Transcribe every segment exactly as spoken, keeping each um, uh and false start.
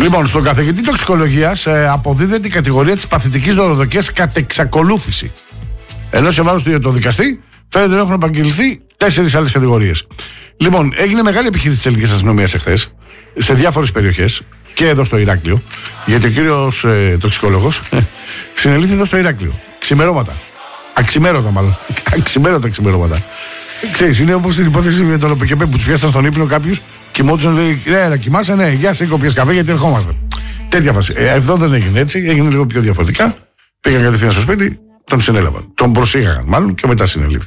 Λοιπόν, στον καθηγητή τοξικολογίας ε, αποδίδεται η κατηγορία της παθητικής δωροδοκίας κατ' εξακολούθηση. Ενώ σε βάρος του για το δικαστή φαίνεται να έχουν επαγγελθεί τέσσερις άλλες κατηγορίες. Λοιπόν, έγινε μεγάλη επιχείρηση της ελληνικής αστυνομίας εχθές σε διάφορες περιοχές και εδώ στο Ηράκλειο. Γιατί ο κύριος ε, τοξικολόγος ε, συνελήφθη εδώ στο Ηράκλειο. Ξημερώματα. Αξιμέρωτα, μάλλον. Αξιμέρωτα ξημερώματα. Ξέρεις, είναι όπως την υπόθεση με τον ΟΠΚΕΠ που τους πιάσαν στον ύπνο κάποιους, κοιμόντουσαν, λέει: ναι, αλλά κοιμάσαι, ναι, γεια σε, κοπιές καφέ γιατί ερχόμαστε. Τέτοια φάση. Ε, εδώ δεν έγινε έτσι, έγινε λίγο πιο διαφορετικά. Πήγαν κατευθείαν στο σπίτι, τον συνέλαβαν. Τον προσήγαγαν, μάλλον, και μετά συνελήφθη.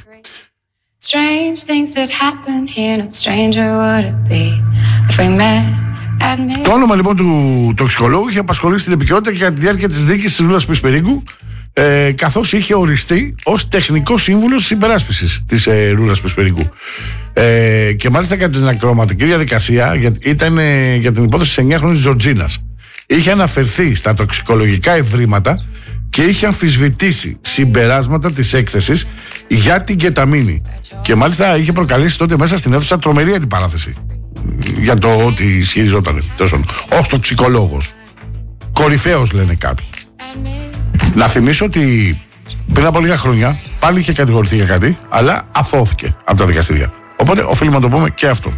Το όνομα λοιπόν του τοξικολόγου είχε απασχολήσει την επικαιρότητα και κατά τη διάρκεια της δίκης της Ρούλας Πεσπερίκου, ε, καθώς είχε οριστεί ως τεχνικός σύμβουλος της υπεράσπισης της ε, Ρούλας Πεσπερίκου. Ε, και μάλιστα κατά την ακροματική διαδικασία για, ήταν ε, για την υπόθεση της εννιάχρονης Τζορτζίνας. Είχε αναφερθεί στα τοξικολογικά ευρήματα και είχε αμφισβητήσει συμπεράσματα της έκθεσης για την κεταμίνη. Και μάλιστα είχε προκαλέσει τότε μέσα στην αίθουσα τρομερή αντιπαράθεση για το ότι ισχυριζόταν ως τοξικολόγος. Κορυφαίος, λένε κάποιοι. Να θυμίσω ότι πριν από λίγα χρόνια πάλι είχε κατηγορηθεί για κάτι, αλλά αθώθηκε από τα δικαστήρια. Οπότε οφείλουμε να το πούμε και αυτό.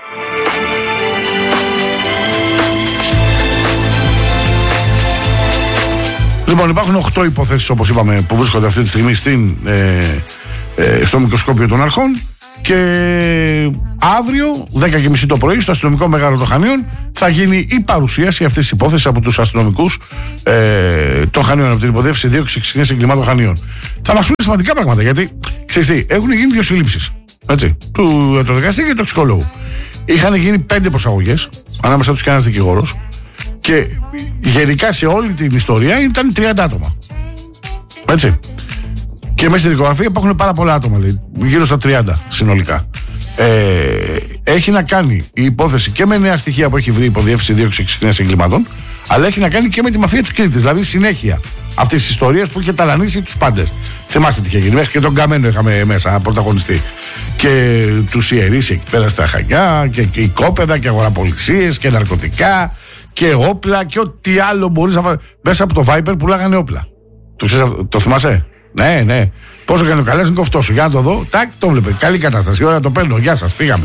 Λοιπόν, υπάρχουν οκτώ υποθέσεις, όπως είπαμε, που βρίσκονται αυτή τη στιγμή στην, ε, ε, στο μικροσκόπιο των αρχών. Και αύριο, δέκα και μισή το πρωί, στο αστυνομικό μέγαρο των Χανίων, θα γίνει η παρουσίαση αυτής της υπόθεσης από τους αστυνομικούς ε, των Χανίων, από την υποδίευση δίωξης εξηγήνες εγκλημάτων Χανίων. Θα μας πούνε σημαντικά πράγματα, γιατί ξέρεις τι, έχουν γίνει δύο συλλήψεις. Έτσι, του ιατροδικαστή και του τοξικολόγου. Είχαν γίνει πέντε προσαγωγές, ανάμεσα τους και ένας δικηγόρος, και γενικά σε όλη την ιστορία ήταν τριάντα άτομα. Έτσι. Και μέσα στη δικογραφία υπάρχουν πάρα πολλά άτομα, λέει, γύρω στα τριάντα συνολικά. Ε, έχει να κάνει η υπόθεση και με νέα στοιχεία που έχει βρει η υποδιεύθυνση δίωξη εξηγήνες εγκλημάτων, αλλά έχει να κάνει και με τη μαφία της Κρήτης. Δηλαδή συνέχεια αυτής της ιστορίας που είχε ταλανίσει τους πάντες. Θυμάστε τι είχε γίνει. Μέχρι και τον Καμένο είχαμε μέσα πρωταγωνιστή. Και τους ιερείς εκεί πέρα στα Χανιά, και, και οικόπεδα και αγοραπολισίες και ναρκωτικά και όπλα και ό,τι άλλο μπορείς να φας. Μέσα από το Viper πουλάγανε όπλα. Το, ξέρεις, το θυμάσαι? Ναι, ναι. Πόσο κάνει ο Καλέσνικοφ τόσο. Για να το δω. Τάκ, το βλέπε. Καλή κατάσταση. Ωραία, το παίρνω. Γεια σας, φύγαμε.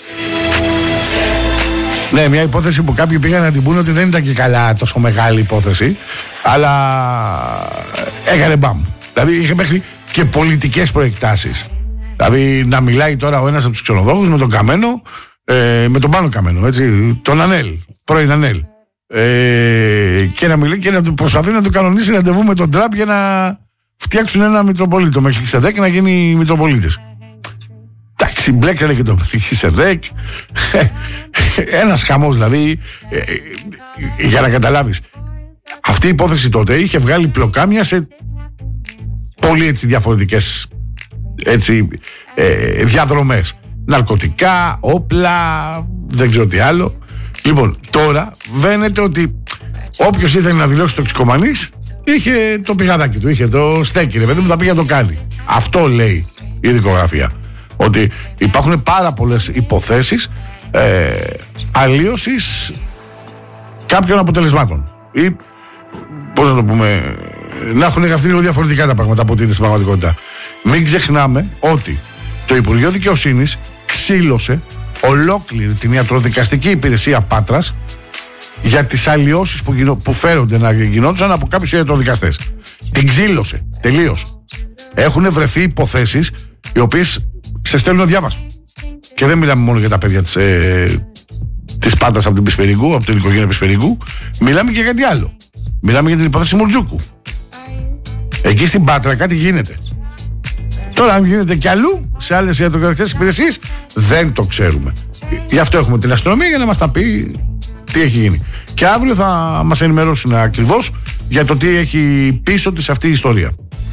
Ναι, μια υπόθεση που κάποιοι πήγαν να την πούνε ότι δεν ήταν και καλά τόσο μεγάλη υπόθεση. Αλλά έκανε μπαμ. Δηλαδή είχε μέχρι και πολιτικές προεκτάσεις. Δηλαδή να μιλάει τώρα ο ένας από τους ξενοδόχους με τον Καμένο, ε, με τον Πάνο Καμένο, έτσι, τον Ανέλ, πρώην Ανέλ. Ε, και να μιλάει και να του προσπαθεί να του κανονίσει ραντεβού με τον Τραμπ για να φτιάξουν ένα Μητροπολίτο με Μελχισεδέκ να γίνει Μητροπολίτης. Εντάξει, μπλέξανε και το Μελχισεδέκ. Ένας χαμός, δηλαδή, ε, ε, για να καταλάβεις. Αυτή η υπόθεση τότε είχε βγάλει πλοκάμια σε πολύ έτσι διαφορετικές έτσι, ε, διαδρομές. Ναρκωτικά, όπλα, δεν ξέρω τι άλλο. Λοιπόν, τώρα βαίνεται ότι όποιος ήθελε να δηλώσει τοξικομανής είχε το πηγαδάκι του, είχε το στέκι, ρε παιδί μου, θα πήγε να το κάνει. Αυτό λέει η δικογραφία. Ότι υπάρχουν πάρα πολλές υποθέσεις ε, αλλίωσης κάποιων αποτελεσμάτων. Ή, πώς να το πούμε, να έχουν γραφτεί λίγο διαφορετικά τα πράγματα από ό,τι είναι στην πραγματικότητα. Μην ξεχνάμε ότι το Υπουργείο Δικαιοσύνης ξύλωσε ολόκληρη την ιατροδικαστική υπηρεσία Πάτρας για τις αλλοιώσεις που, γινο, που φέρονται να γινόντουσαν από κάποιους ιατροδικαστές. Την ξύλωσε τελείως. Έχουν βρεθεί υποθέσεις οι οποίες σε στέλνουν αδιάβαστο. Και δεν μιλάμε μόνο για τα παιδιά της, ε, της Πάτρας από την Πεσπερικού, από την οικογένεια Πεσπερικού. Μιλάμε και για κάτι άλλο. Μιλάμε για την υπόθεση Μουρτζούκου. Εκεί στην Πάτρα κάτι γίνεται. Τώρα, αν γίνεται κι αλλού, σε άλλες ιατροδικαστικές υπηρεσίες, δεν το ξέρουμε. Γι' αυτό έχουμε την αστυνομία για να μας τα πει τι έχει γίνει. Και αύριο θα μας ενημερώσουν ακριβώς για το τι έχει πίσω της αυτή η ιστορία.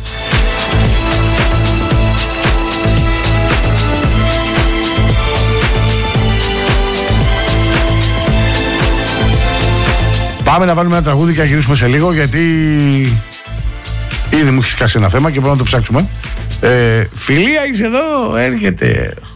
Πάμε να βάλουμε ένα τραγούδι και να γυρίσουμε σε λίγο, γιατί ήδη μου έχει σκάσει ένα θέμα και πρέπει να το ψάξουμε. Ε, φιλία, είσαι εδώ, έρχεται.